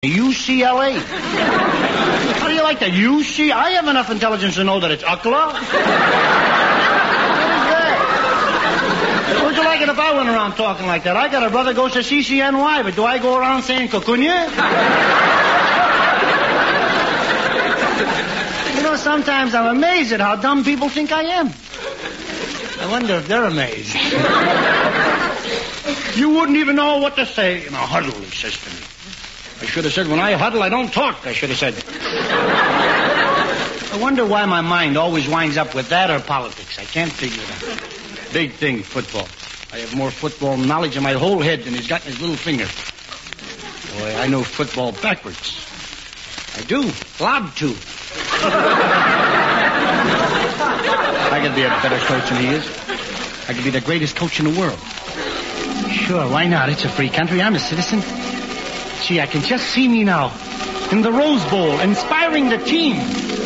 UCLA. How do you like that? UC? I have enough intelligence to know that it's UCLA. What is that? Would you like it if I went around talking like that? I got a brother goes to CCNY, but do I go around saying Cucunya? You know, sometimes I'm amazed at how dumb people think I am. I wonder if they're amazed. You wouldn't even know what to say in a huddle, he says to me. I should have said, when I huddle, I don't talk, I should have said. I wonder why my mind always winds up with that or politics. I can't figure it out. Big thing, football. I have more football knowledge in my whole head than he's got in his little finger. Boy, I know football backwards. I do. Lob to. I could be a better coach than he is. I could be the greatest coach in the world. Sure, why not? It's a free country. I'm a citizen. Gee, I can just see me now in the Rose Bowl, inspiring the team.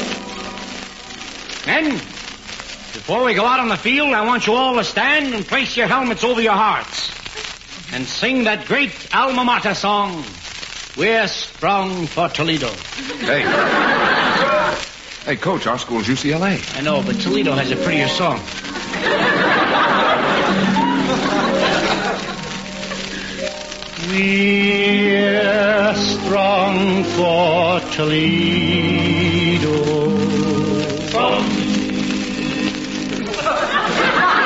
Men, before we go out on the field, I want you all to stand and place your helmets over your hearts and sing that great alma mater song, We're Strong for Toledo. Hey. Hey, Coach, our school's UCLA. I know, but Toledo has a prettier song. We're strong for Toledo.